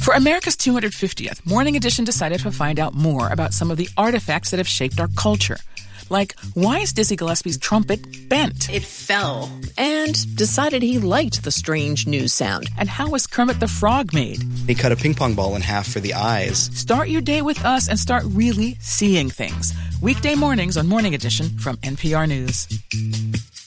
For America's 250th, Morning Edition decided to find out more about some of the artifacts that have shaped our culture. Like, why is Dizzy Gillespie's trumpet bent? It fell. And decided he liked the strange new sound. And how was Kermit the Frog made? He cut a ping pong ball in half for the eyes. Start your day with us and start really seeing things. Weekday mornings on Morning Edition from NPR News.